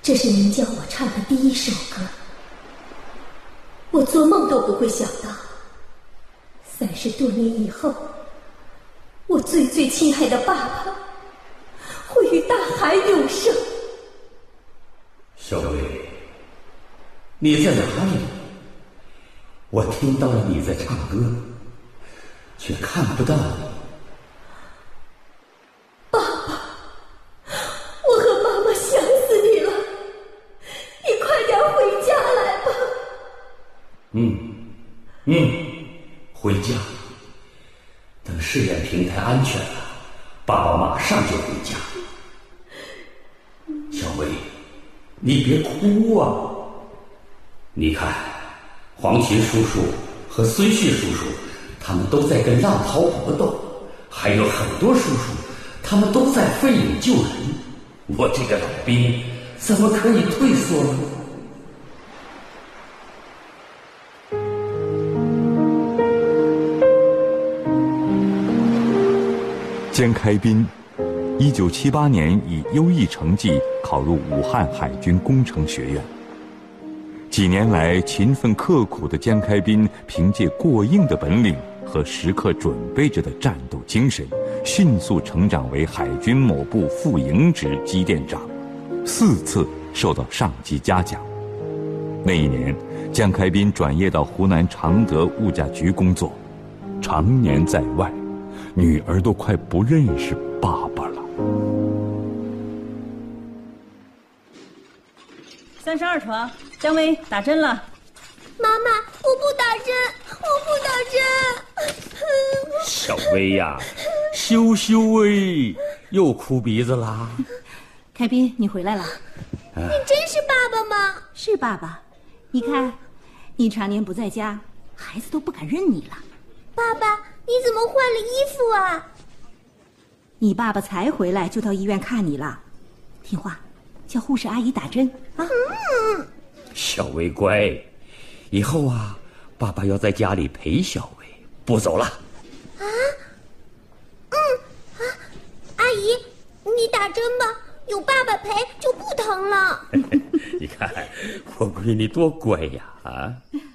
这是您教我唱的第一首歌。我做梦都不会想到，30多年以后，我最最亲爱的爸爸会与大海永生。 小薇，你在哪里？我听到了你在唱歌，却看不到你。 爸爸，我和妈妈想死你了，你快点回家来吧。 回家。等试验平台安全了，爸爸马上就回家。小薇，你别哭啊！你看，黄群叔叔和孙旭叔叔，他们都在跟浪涛搏斗，还有很多叔叔，他们都在奋勇救人。我这个老兵怎么可以退缩呢？ 江开斌1978年以优异成绩考入武汉海军工程学院。几年来勤奋刻苦的江开斌，凭借过硬的本领和时刻准备着的战斗精神，迅速成长为海军某部副营职机电长，4次受到上级嘉奖。那一年，江开斌转业到湖南常德物价局工作，常年在外，女儿都快不认识爸爸了。 32床，姜薇打针了。 妈妈，我不打针，我不打针。 小薇呀，羞羞哎，又哭鼻子啦。 开斌，你回来了。 你真是爸爸吗？ 是爸爸。你看，你常年不在家，孩子都不敢认你了。 爸爸，你怎么换了衣服啊？ 你爸爸才回来就到医院看你了，听话，叫护士阿姨打针啊。 小薇乖，以后啊，爸爸要在家里陪小薇，不走了。 阿姨，你打针吧，有爸爸陪就不疼了。 你看我闺女多乖呀啊！